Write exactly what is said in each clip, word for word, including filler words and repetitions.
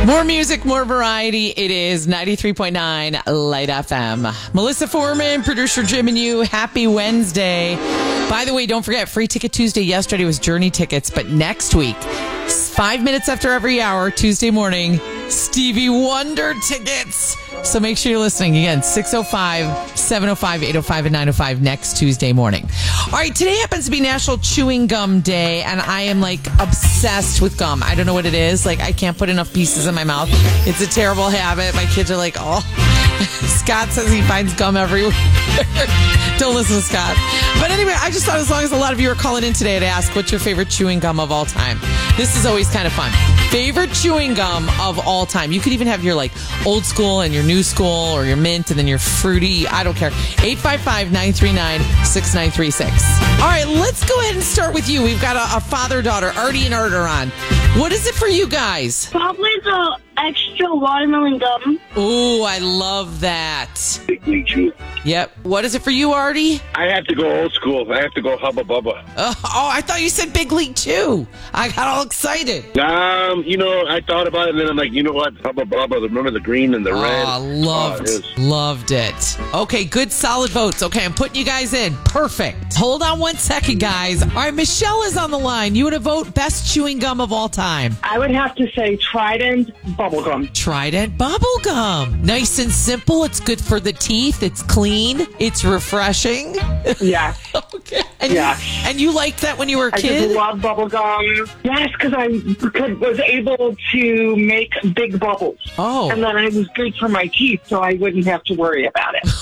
More music, more variety. It is ninety-three point nine Light F M. Melissa Foreman, producer Jim and you. Happy Wednesday. By the way, don't forget, Free Ticket Tuesday yesterday was Journey tickets, but next week, five minutes after every hour, Tuesday morning, Stevie Wonder tickets. So make sure you're listening. Again, six oh five, seven oh five, eight oh five, and nine oh five next Tuesday morning. All right, today happens to be National Chewing Gum Day, and I am like obsessed with gum. I don't know what it is. Like, I can't put enough pieces in my mouth. It's a terrible habit. My kids are like, oh. Scott says he finds gum everywhere. Don't listen to Scott. But anyway, I just thought as long as a lot of you are calling in today to ask what's your favorite chewing gum of all time. This is always kind of fun. Favorite chewing gum of all time. You could even have your like old school and your new school or your mint and then your fruity. I don't care. eight five five, nine three nine, six nine three six. All right, let's go ahead and start with you. We've got a, a father-daughter, Artie and Arter on. What is it for you guys? Probably the extra watermelon gum. Ooh, I love that. Yep. What is it for you, Artie? I have to go old school. I have to go Hubba Bubba. Uh, oh, I thought you said Big League Chew. I got all excited. Um, you know, I thought about it, and then I'm like, you know what? Hubba Bubba. Remember the green and the oh, red? Loved, oh, loved it. Okay, good, solid votes. Okay, I'm putting you guys in. Perfect. Hold on one second, guys. All right, Michelle is on the line. You want to vote best chewing gum of all time? I would have to say Trident bubblegum. Trident bubblegum. Nice and simple. It's good for the teeth. It's clean. It's refreshing. Yeah. Okay. And yeah. You, and you liked that when you were a I kid? just love bubblegum. Yes, because I could, was able to make big bubbles. Oh. And then it was good for my teeth, so I wouldn't have to worry about it.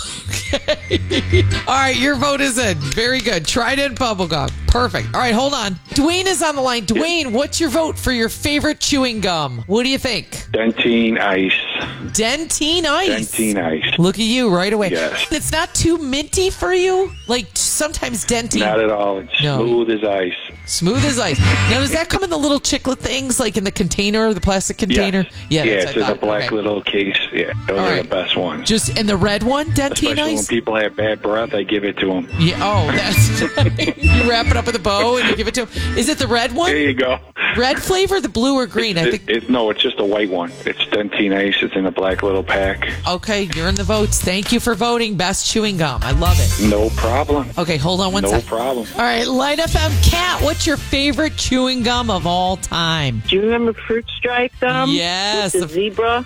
Okay. All right, your vote is in. Very good. Trident bubblegum. Perfect. All right, hold on. Dwayne is on the line. Dwayne, what's your vote for your favorite chewing gum? What do you think? Dentine Ice. Dentine Ice. Dentine Ice. Look at you right away. Yes. It's not too minty for you? Like sometimes Dentine. Not at all. It's No. smooth as ice. Smooth as ice. Now, does that come in the little chiclet things, like in the container, the plastic container? Yes. Yeah, Yeah, that's it's what I in a thought. black Okay. little case. Yeah, those All are right. the best ones. Just in the red one, Dentine Especially when Ice? people have bad breath, I give it to them. Yeah. Oh, that's you wrap it up with a bow and you give it to him. Is it the red one? There you go. Red flavor, the blue or green? I It, think. it, no, it's just a white one. It's Dentine Ice. It's in a black little pack. Okay, you're in the votes. Thank you for voting. Best chewing gum. I love it. No problem. Okay, hold on one No sec. problem. All right, Light F M. Cat, what's your favorite chewing gum of all time? Do you remember Fruit Stripe gum? Yes. With the zebra?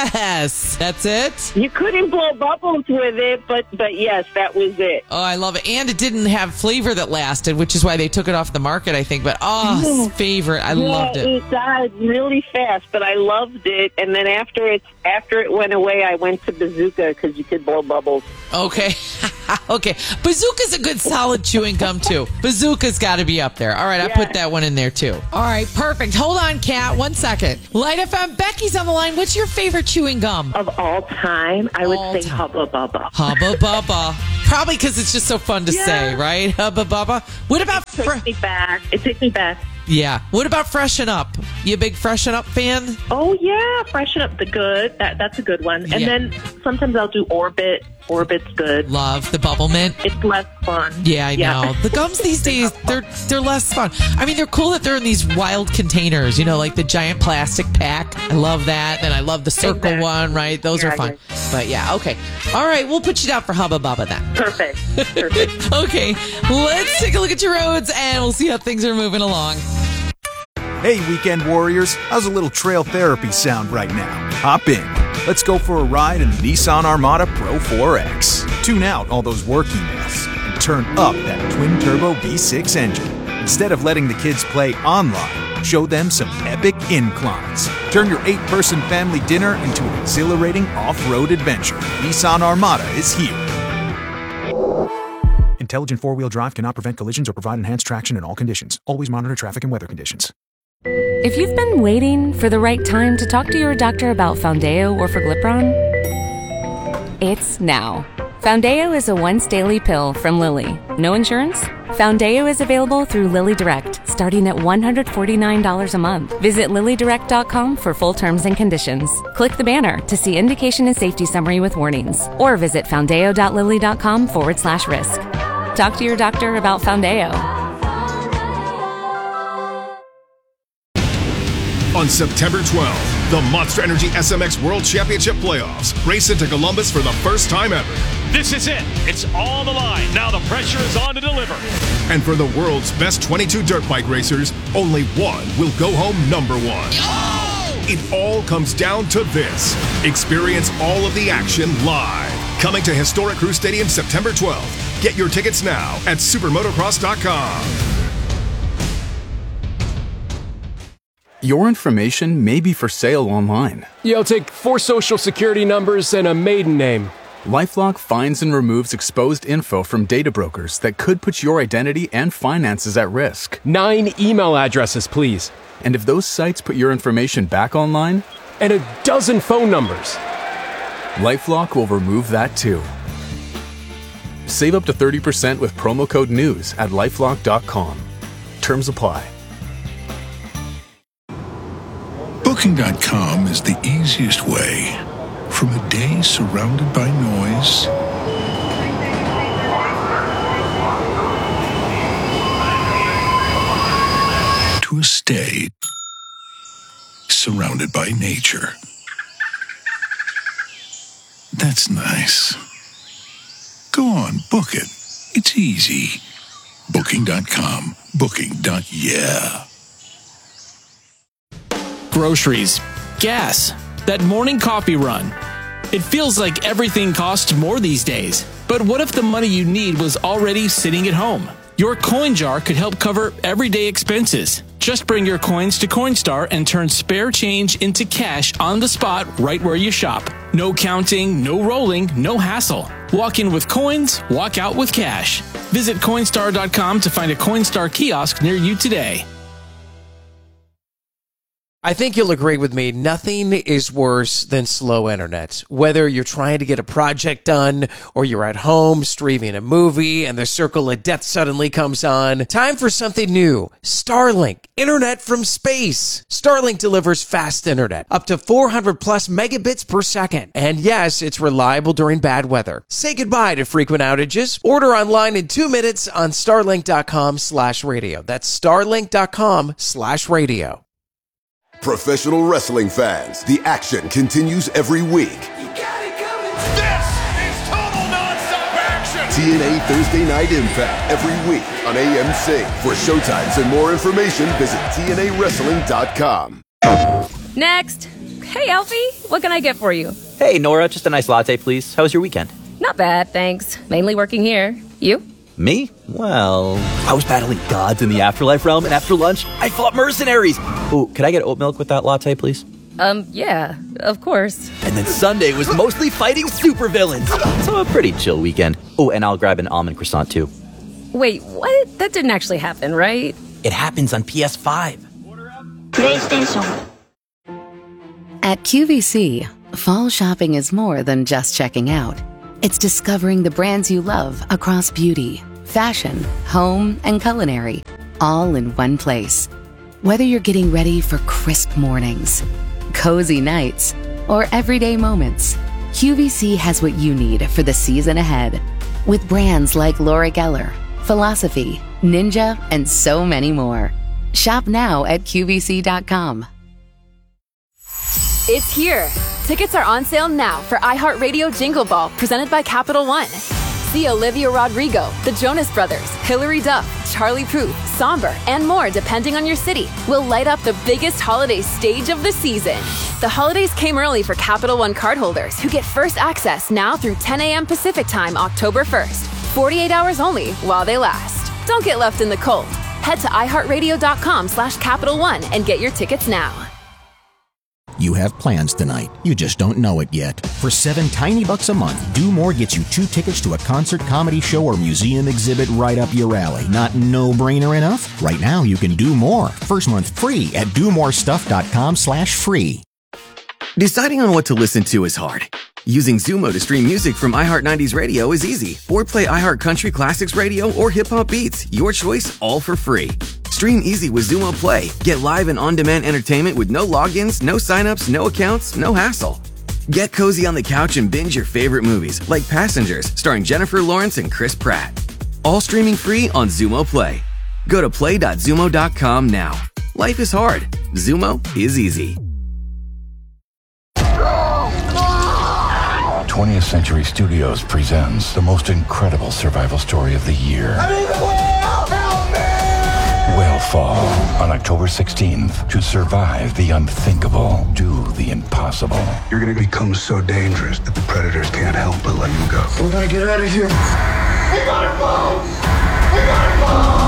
Yes. That's it? You couldn't blow bubbles with it, but but yes, that was it. Oh, I love it. And it didn't have flavor that lasted, which is why they took it off the market, I think. But, oh, favorite. I yeah, loved it. It died really fast, but I loved it. And then after it after it went away, I went to Bazooka because you could blow bubbles. Okay. Okay. Bazooka's a good solid chewing gum, too. Bazooka's got to be up there. All right, I Yeah. put that one in there, too. All right, perfect. Hold on, Kat. One second. Light F M. Becky's on the line. What's your favorite chewing gum? Of all time, I would All say time. Hubba Bubba. Hubba Bubba. Probably because it's just so fun to Yeah. say, right? Hubba Bubba. What about... It Fre- takes me back. It takes me back. yeah. What about Freshen Up? You a big Freshen Up fan? Oh yeah, freshen up the good. That that's a good one. And Yeah. then sometimes I'll do Orbit. Orbit's good. Love the Bubble Mint. It's less fun. Yeah, I know. The gums these days, they're they're less fun. I mean, they're cool that they're in these wild containers, you know, like the giant plastic pack. I love that. And I love the circle Exactly. one, right? Those are fun. But yeah, okay. All right, we'll put you down for Hubba Bubba then. Perfect. Perfect. Okay, let's take a look at your roads and we'll see how things are moving along. Hey, weekend warriors, how's a little trail therapy sound right now? Hop in. Let's go for a ride in the Nissan Armada Pro four X. Tune out all those work emails and turn up that twin-turbo V six engine. Instead of letting the kids play online, show them some epic inclines. Turn your eight-person family dinner into an exhilarating off-road adventure. Nissan Armada is here. Intelligent four-wheel drive cannot prevent collisions or provide enhanced traction in all conditions. Always monitor traffic and weather conditions. If you've been waiting for the right time to talk to your doctor about Foundeo or Forglipron, it's now. Foundeo is a once-daily pill from Lilly. No insurance? Foundeo is available through Lilly Direct, starting at one hundred forty-nine dollars a month. Visit lilly direct dot com for full terms and conditions. Click the banner to see indication and safety summary with warnings. Or visit foundeo dot lilly dot com forward slash risk. Talk to your doctor about Foundeo. On September twelfth, the Monster Energy S M X World Championship Playoffs race into Columbus for the first time ever. This is it. It's all on the line. Now the pressure is on to deliver. And for the world's best twenty-two dirt bike racers, only one will go home number one. Oh! It all comes down to this. Experience all of the action live. Coming to historic Crew Stadium September twelfth. Get your tickets now at supermotocross dot com. Your information may be for sale online. Yeah, I'll take four social security numbers and a maiden name. LifeLock finds and removes exposed info from data brokers that could put your identity and finances at risk. Nine email addresses, please. And if those sites put your information back online? And a dozen phone numbers. LifeLock will remove that too. Save up to thirty percent with promo code NEWS at lifelock dot com. Terms apply. Booking dot com is the easiest way from a day surrounded by noise to a stay surrounded by nature. That's nice. Go on, book it. It's easy. Booking dot com. Booking. Yeah. Groceries, gas, that morning coffee run. It feels like everything costs more these days. But what if the money you need was already sitting at home? Your coin jar could help cover everyday expenses. Just bring your coins to Coinstar and turn spare change into cash on the spot right where you shop. No counting, no rolling, no hassle. Walk in with coins, walk out with cash. Visit Coinstar dot com to find a Coinstar kiosk near you today. I think you'll agree with me, nothing is worse than slow internet. Whether you're trying to get a project done or you're at home streaming a movie and the circle of death suddenly comes on, time for something new. Starlink, internet from space. Starlink delivers fast internet, up to four hundred plus megabits per second. And yes, it's reliable during bad weather. Say goodbye to frequent outages. Order online in two minutes on starlink dot com slash radio. That's starlink dot com slash radio. Professional wrestling fans, the action continues every week. You got it coming. This is total nonstop action. T N A Thursday Night Impact every week on A M C. For showtimes and more information, visit T N A wrestling dot com. Next. Hey, Alfie, what can I get for you? Hey, Nora, just a nice latte, please. How was your weekend? Not bad, thanks. Mainly working here. You? Me? Well, I was battling gods in the afterlife realm, and after lunch, I fought mercenaries. Oh, could I get oat milk with that latte, please? Um, yeah, of course. And then Sunday was mostly fighting supervillains. So a pretty chill weekend. Oh, and I'll grab an almond croissant, too. Wait, what? That didn't actually happen, right? It happens on P S five. PlayStation. At Q V C, fall shopping is more than just checking out. It's discovering the brands you love across beauty, fashion, home, and culinary, all in one place. Whether you're getting ready for crisp mornings, cozy nights, or everyday moments, Q V C has what you need for the season ahead. With brands like Laura Geller, Philosophy, Ninja, and so many more. Shop now at Q V C dot com. It's here. Tickets are on sale now for iHeartRadio Jingle Ball, presented by Capital One. See Olivia Rodrigo, the Jonas Brothers, Hilary Duff, Charlie Puth, Somber, and more depending on your city, will light up the biggest holiday stage of the season. The holidays came early for Capital One cardholders who get first access now through ten a.m. Pacific Time, October first. forty-eight hours only while they last. Don't get left in the cold. Head to iHeartRadio dot com slash Capital One and get your tickets now. You have plans tonight. You just don't know it yet. For seven tiny bucks a month, Do More gets you two tickets to a concert, comedy show, or museum exhibit right up your alley. Not no-brainer enough? Right now, you can do more. First month free at do more stuff dot com slash free. Deciding on what to listen to is hard. Using Zumo to stream music from iHeart nineties Radio is easy. Or play iHeart Country Classics Radio or Hip Hop Beats. Your choice, all for free. Stream easy with Zumo Play. Get live and on-demand entertainment with no logins, no signups, no accounts, no hassle. Get cozy on the couch and binge your favorite movies, like Passengers, starring Jennifer Lawrence and Chris Pratt. All streaming free on Zumo Play. Go to play dot zumo dot com now. Life is hard. Zumo is easy. twentieth Century Studios presents the most incredible survival story of the year. I'm in the whale! Help me! Whale Fall on October sixteenth. To survive the unthinkable, do the impossible. You're gonna become so dangerous that the predators can't help but let you go. We're gonna get out of here. We gotta go! We gotta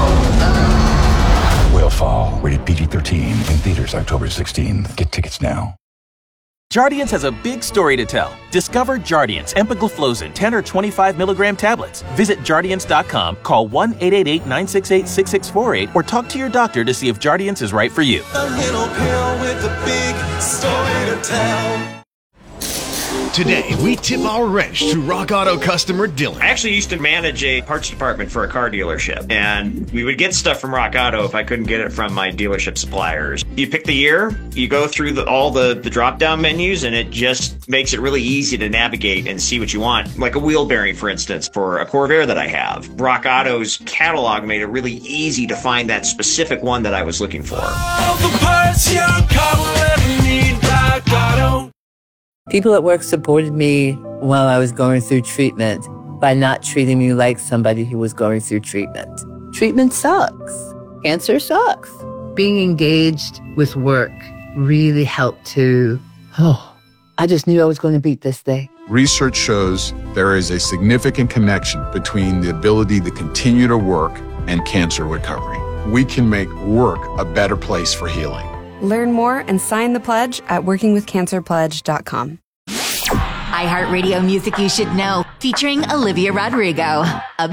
go! Whale Fall, rated P G thirteen, in theaters October sixteenth. Get tickets now. Jardiance has a big story to tell. Discover Jardiance empagliflozin ten or twenty-five milligram tablets. Visit Jardiance dot com, call one eight eight eight, nine six eight, six six four eight, or talk to your doctor to see if Jardiance is right for you. A little pill with a big story to tell. Today, we tip our wrench to Rock Auto customer Dylan. I actually used to manage a parts department for a car dealership, and we would get stuff from Rock Auto if I couldn't get it from my dealership suppliers. You pick the year, you go through the, all the, the drop-down menus, and it just makes it really easy to navigate and see what you want. Like a wheel bearing, for instance, for a Corvair that I have. Rock Auto's catalog made it really easy to find that specific one that I was looking for. All the parts your car will ever need, Rock Auto. People at work supported me while I was going through treatment by not treating me like somebody who was going through treatment. Treatment sucks. Cancer sucks. Being engaged with work really helped to, oh, I just knew I was going to beat this thing. Research shows there is a significant connection between the ability to continue to work and cancer recovery. We can make work a better place for healing. Learn more and sign the pledge at working with cancer pledge dot com. iHeartRadio Music You Should Know, featuring Olivia Rodrigo. Up